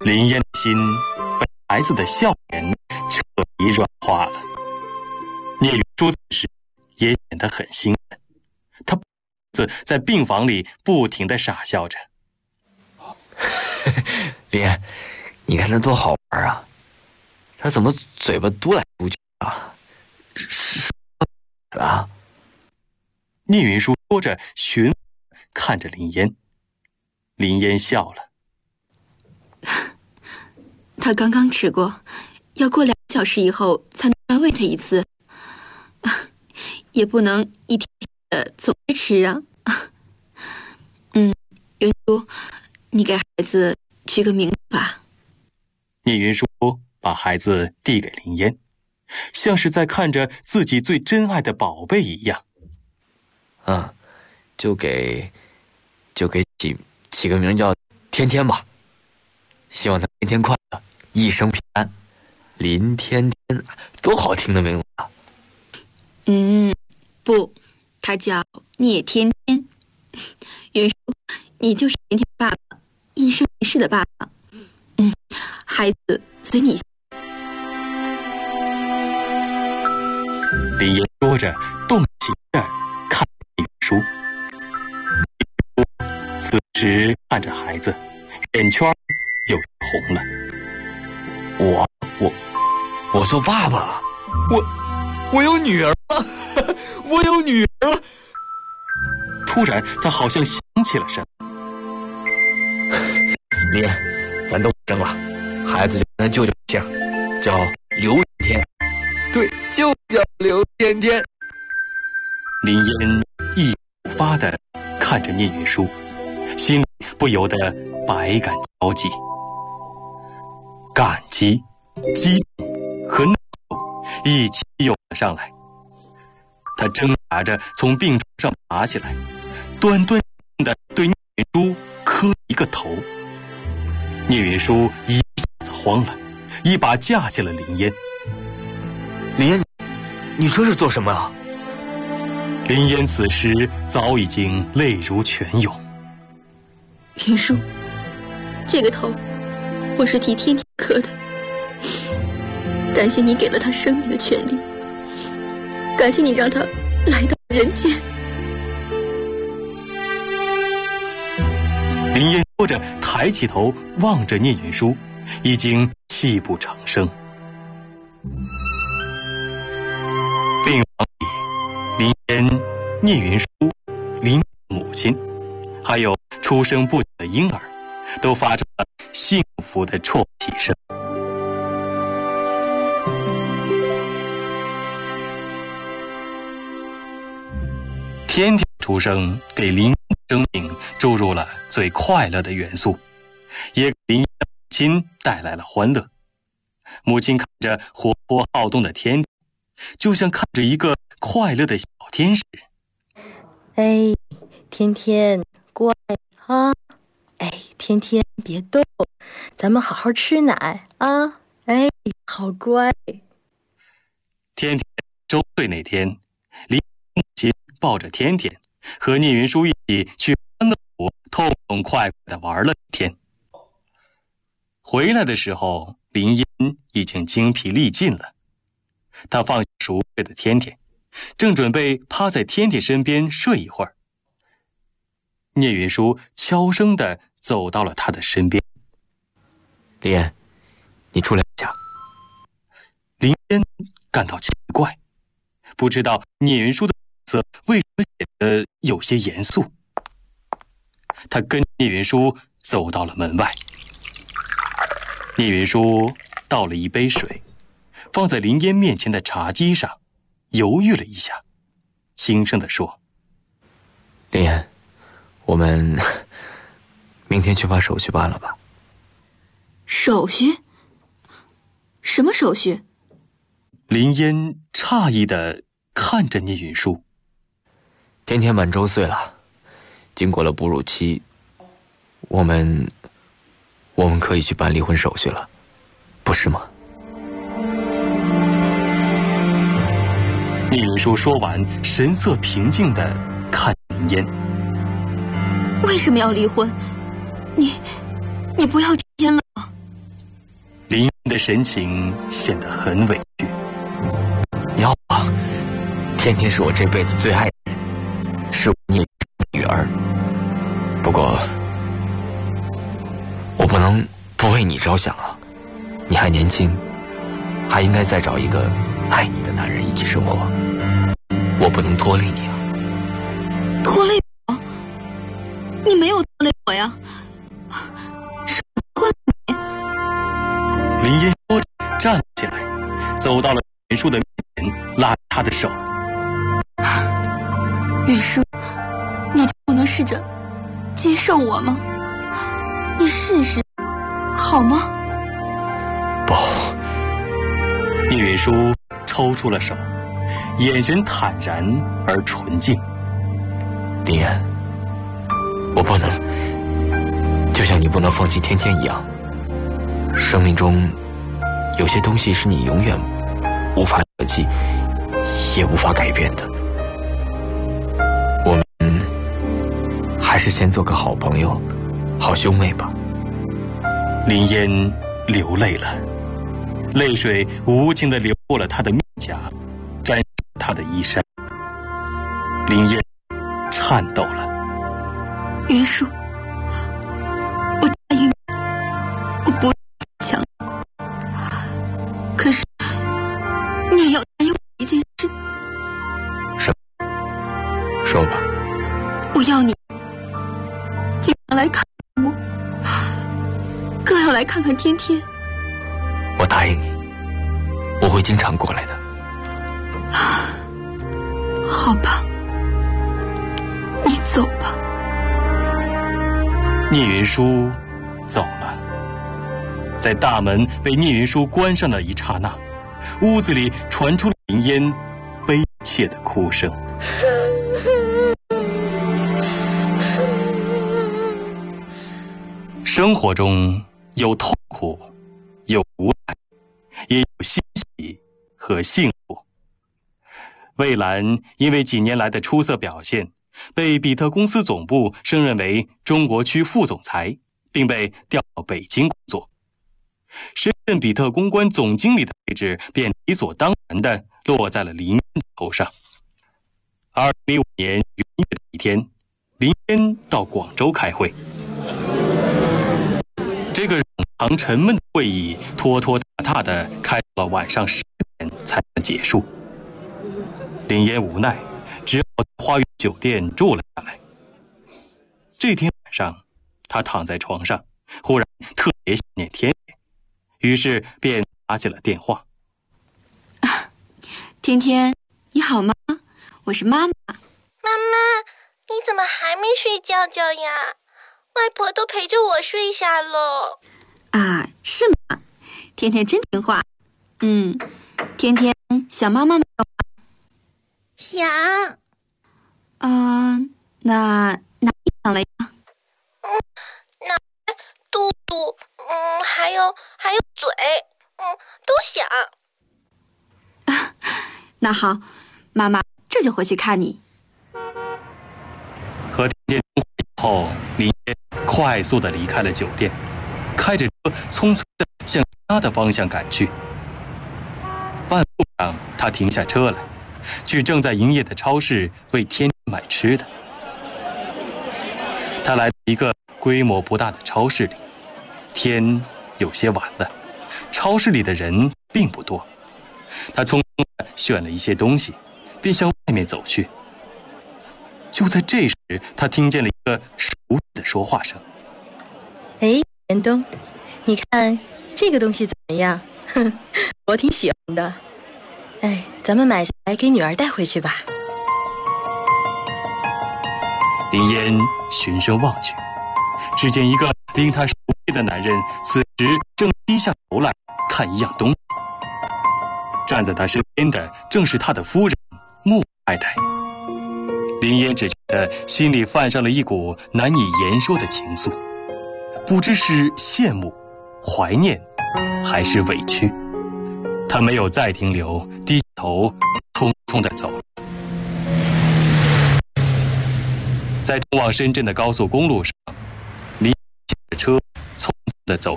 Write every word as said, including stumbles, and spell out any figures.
林嫣的心被孩子的笑颜彻底软化了。聂云舒此时也显得很兴奋，他在病房里不停地傻笑着。 林嫣，你看他多好玩啊！他怎么嘴巴嘟来嘟去啊？是是啊！ 聂云舒说着，寻看着林嫣。林嫣笑了。 他刚刚吃过，要过两小时以后才能再喂他一次，也不能一天天的总是吃啊。嗯，云舒，你给孩子取个名字吧。 聂云舒把孩子递给林嫣，像是在看着自己最珍爱的宝贝一样。 嗯，就给就给起起个名叫天天吧，希望他天天快乐，一生平安。林天天，多好听的名字啊！ 嗯，不，他叫聂天天。云舒，你就是天天爸爸，一生一世的爸爸。嗯，孩子随你。 林嫣说着，动情地看聂云舒。此时看着孩子，眼圈有些红了。 我我我做爸爸了，我我有女儿了，我有女儿了。 突然，他好像想起了什么。 林嫣，咱都生了，孩子就跟他舅舅姓，叫刘天天。对，就叫刘天天。 林嫣一不发地看着聂云舒，心里不由得百感交集，感激、激动和内疚一起涌了上来。他挣扎着从病床上爬起来，端端地对聂云舒磕一个头。聂云舒一下子慌了，一把架起了林嫣。 林嫣，你这是做什么啊？ 林嫣此时早已经泪如泉涌。 云舒，这个头我是替天天磕的，感谢你给了他生命的权利，感谢你让他来到人间。 林嫣说着，抬起头望着聂云舒，已经泣不成声。病房里，林嫣、聂云舒、林母亲，还有出生不久的婴儿，都发出了幸福的啜泣声。天天出生给林嫣的生命注入了最快乐的元素，也给林嫣的母亲带来了欢乐。母亲看着活泼好动的天天，就像看着一个快乐的小天使。 哎，天天乖啊！哎，天天别动，咱们好好吃奶啊！哎，好乖。 天天周岁那天，林母亲抱着天天，和聂云舒一起去欢乐谷痛痛快快地玩了一天。回来的时候，林嫣已经精疲力尽了。她放下熟睡的天天，正准备趴在天天身边睡一会儿。聂云舒悄声地走到了她的身边。 林嫣，你出来一下。 林嫣感到奇怪，不知道聂云舒的脸色为什么显得有些严肃。她跟聂云舒走到了门外。聂云舒倒了一杯水，放在林嫣面前的茶几上，犹豫了一下，轻声地说：“ 林嫣，我们明天去把手续办了吧。” 手续？什么手续？ 林嫣诧异地看着聂云舒。 天天满周岁了，经过了哺乳期，我们我们可以去办离婚手续了，不是吗？ 聂云舒说完，神色平静地看林嫣。 为什么要离婚？你，你不要天天了。 神情显得很委屈。 要啊，天天是我这辈子最爱的人，是我孽的女儿。不过，我不能不为你着想啊！你还年轻，还应该再找一个爱你的男人一起生活。我不能拖累你啊！ 拖累我？你没有拖累我呀！是我拖累你。 林烟说着站起来，走到了袁术的面前，拉着他的手。 袁术，你就不能试着接受我吗？你试试，好吗？ 不。 聂远书抽出了手，眼神坦然而纯净。 林烟，我不能，就像你不能放弃天天一样。生命中有些东西是你永远无法舍弃，也无法改变的。我们还是先做个好朋友、好兄妹吧。 林烟流泪了，泪水无情地流过了他的面颊，沾湿他的衣衫。林烟颤抖了。 袁术，我答应你，我不强，可是你也要答应我一件事。 什么？说吧。 我要你经常来看我，更要来看看天天。 我答应你，我会经常过来的。 好吧，你走吧。 聂云舒走了，在大门被聂云舒关上的一刹那，屋子里传出了林烟悲切的哭声。生活中有痛苦，有无奈，也有欣喜和幸福。魏兰因为几年来的出色表现，被比特公司总部升任为中国区副总裁，并被调到北京工作。升任比特公关总经理的位置便理所当然地落在了林烟的头上。二零零五年元月的一天，林烟到广州开会。这个冗长沉闷的会议拖拖沓沓地开到了晚上十点才能结束。林烟无奈，只好在花园酒店住了下来。这天晚上，他躺在床上，忽然特别想念天天，于是便打起了电话。 啊，天天，你好吗？我是妈妈。 妈妈，你怎么还没睡觉觉呀？外婆都陪着我睡下了。 啊，是吗？天天真听话。嗯，天天想妈妈没有？ 想。 啊、呃，那哪里想了呀？ 嗯，脑袋、肚肚，嗯，还有还有嘴，嗯，都想。 啊，那好，妈妈这就回去看你。 和天天通话以后，林烟快速地离开了酒店，开着车匆匆地向家的方向赶去。半路上，他停下车来，去正在营业的超市为天天买吃的。他来到一个规模不大的超市里，天有些晚了，超市里的人并不多。他匆匆地选了一些东西，便向外面走去。就在这时，他听见了一个熟悉的说话声。 哎，严冬，你看这个东西怎么样？哼，我挺喜欢的。哎，咱们买下来给女儿带回去吧。 林烟循声望去，只见一个令他熟悉的男人此时正低下头来看一样东西。站在他身边的正是他的夫人穆太太。林烟只觉得心里泛上了一股难以言说的情愫，不知是羡慕、怀念，还是委屈。他没有再停留，低头匆匆地走了。在通往深圳的高速公路上，林烟驾着车匆匆地走